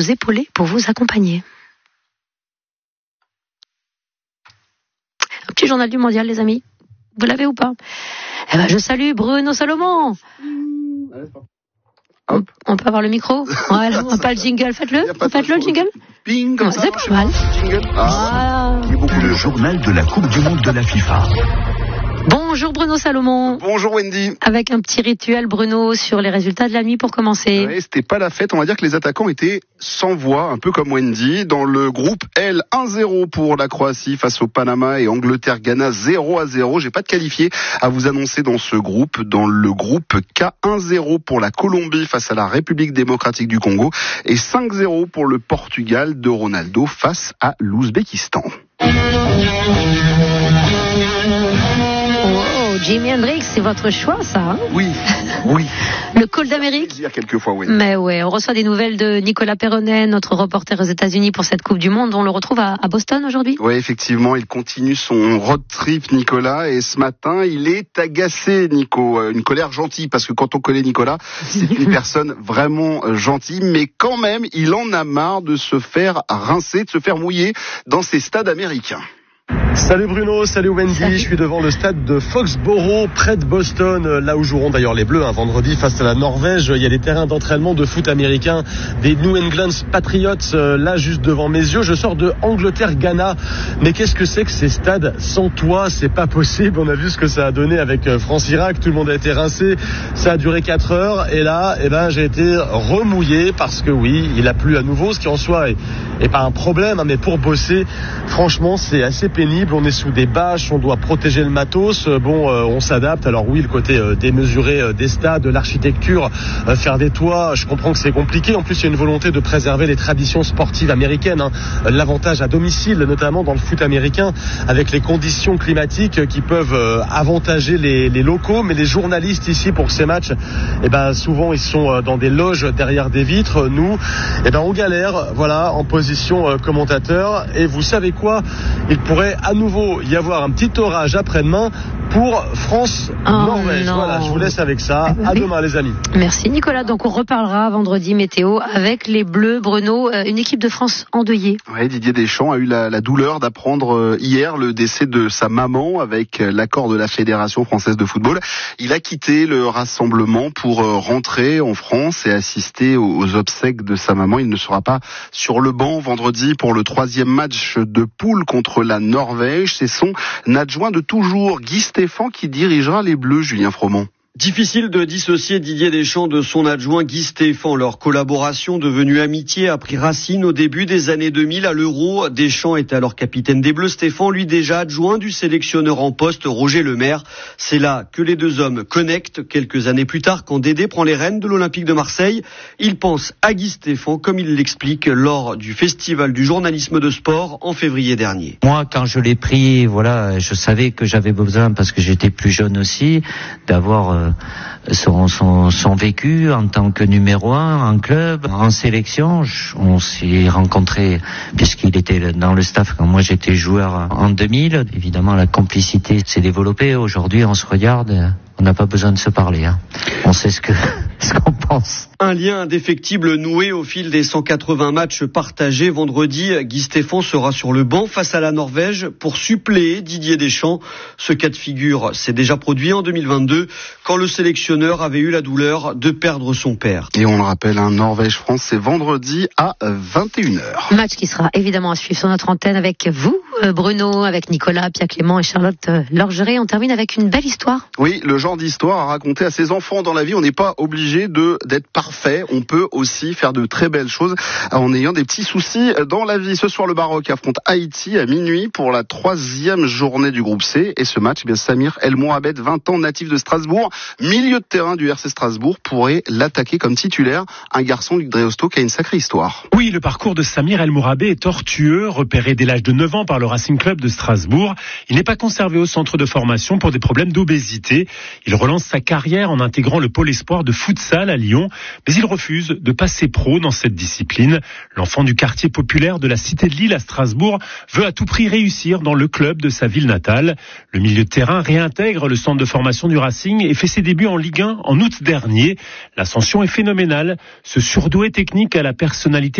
vous épauler, pour vous accompagner. Un petit journal du mondial, les amis. Vous l'avez ou pas? Eh ben, je salue Bruno Salomon. On peut avoir le micro? Voilà, on n'a pas le jingle. Faites-le le jingle. Ping, comme ça. C'est pas mal. Jingle. Le journal de la Coupe du Monde de la FIFA. Bonjour Bruno Salomon. Bonjour Wendy. Avec un petit rituel, Bruno, sur les résultats de la nuit pour commencer. Ouais, c'était pas la fête, on va dire que les attaquants étaient sans voix, un peu comme Wendy. Dans le groupe L, 1-0 pour la Croatie face au Panama et Angleterre-Ghana 0-0. J'ai pas de qualifié à vous annoncer dans ce groupe. Dans le groupe K, 1-0 pour la Colombie face à la République démocratique du Congo et 5-0 pour le Portugal de Ronaldo face à l'Ouzbékistan. Jimi Hendrix, c'est votre choix, ça, hein? Oui. Le call d'Amérique? Il y a quelques fois, oui. Mais ouais, on reçoit des nouvelles de Nicolas Perronnet, notre reporter aux États-Unis pour cette Coupe du Monde. On le retrouve à Boston aujourd'hui. Oui, effectivement, il continue son road trip, Nicolas, et ce matin, il est agacé, Nico. Une colère gentille, parce que quand on connaît Nicolas, c'est une personne vraiment gentille, mais quand même, il en a marre de se faire rincer, de se faire mouiller dans ces stades américains. Salut Bruno, salut Wendy, Je suis devant le stade de Foxborough, près de Boston, là où joueront d'ailleurs les Bleus, vendredi face à la Norvège. Il y a des terrains d'entraînement de foot américain, des New England Patriots, là juste devant mes yeux. Je sors de Angleterre-Ghana, mais qu'est-ce que c'est que ces stades sans toit? C'est pas possible, on a vu ce que ça a donné avec France-Irak, tout le monde a été rincé, ça a duré 4 heures, et là, j'ai été remouillé, parce que oui, il a plu à nouveau, ce qui en soi est pas un problème, mais pour bosser, franchement, c'est assez pénible. On est sous des bâches, on doit protéger le matos. On s'adapte. Alors oui, le côté démesuré des stades, l'architecture, faire des toits, je comprends que c'est compliqué. En plus, il y a une volonté de préserver les traditions sportives américaines. L'avantage à domicile, notamment dans le foot américain, avec les conditions climatiques qui peuvent avantager les locaux. Mais les journalistes ici pour ces matchs, souvent ils sont dans des loges derrière des vitres. Nous, on galère, voilà, en position commentateur. Et vous savez quoi? Il pourrait à nouveau y avoir un petit orage après-demain pour France-Norvège. Voilà, je vous laisse avec ça. À demain, les amis. Merci Nicolas. Donc on reparlera vendredi météo avec les Bleus. Bruno, une équipe de France endeuillée. Ouais, Didier Deschamps a eu la douleur d'apprendre hier le décès de sa maman avec l'accord de la Fédération française de football. Il a quitté le rassemblement pour rentrer en France et assister aux obsèques de sa maman. Il ne sera pas sur le banc vendredi pour le 3e match de poule contre la Norvège. C'est son adjoint de toujours, Guy Stéphane, qui dirigera les Bleus, Julien Froment. Difficile de dissocier Didier Deschamps de son adjoint Guy Stéphane. Leur collaboration devenue amitié a pris racine au début des années 2000 à l'Euro. Deschamps était alors capitaine des Bleus, Stéphane lui déjà adjoint du sélectionneur en poste Roger Lemaire. C'est là que les deux hommes connectent. Quelques années plus tard, quand Dédé prend les rênes de l'Olympique de Marseille, il pense à Guy Stéphane comme il l'explique lors du festival du journalisme de sport en février dernier. Moi, quand je l'ai pris, je savais que j'avais besoin, parce que j'étais plus jeune aussi, d'avoir son vécu en tant que numéro 1 en club, en sélection. On s'est rencontrés puisqu'il était dans le staff quand moi j'étais joueur en 2000. Évidemment, la complicité s'est développée. Aujourd'hui, on se regarde, on n'a pas besoin de se parler. On sait ce qu'on pense. Un lien indéfectible noué au fil des 180 matchs partagés. Vendredi, Guy Stéphane sera sur le banc face à la Norvège pour suppléer Didier Deschamps. Ce cas de figure s'est déjà produit en 2022 quand le sélectionneur avait eu la douleur de perdre son père. Et on le rappelle, Norvège-France, c'est vendredi à 21h. Match qui sera évidemment à suivre sur notre antenne avec vous, Bruno, avec Nicolas, Pierre Clément et Charlotte Lorgeret. On termine avec une belle histoire. Oui, le genre d'histoire à raconter à ses enfants dans la vie. On n'est pas obligé d'être parfait. On peut aussi faire de très belles choses en ayant des petits soucis dans la vie. Ce soir, le Maroc affronte Haïti à minuit pour la 3e journée du groupe C. Et ce match, Samir El Mohamed, 20 ans, natif de Strasbourg, milieu de terrain du RC Strasbourg, pourrait l'attaquer comme titulaire. Un garçon, Luc Dreosto, qui a une sacrée histoire. Oui, le parcours de Samir El Mohamed est tortueux. Repéré dès l'âge de 9 ans par le Racing Club de Strasbourg, il n'est pas conservé au centre de formation pour des problèmes d'obésité. Il relance sa carrière en intégrant le pôle espoir de futsal à Lyon, mais il refuse de passer pro dans cette discipline. L'enfant du quartier populaire de la Cité de Lille à Strasbourg veut à tout prix réussir dans le club de sa ville natale. Le milieu de terrain réintègre le centre de formation du Racing et fait ses débuts en Ligue 1 en août dernier. L'ascension est phénoménale. Ce surdoué technique a la personnalité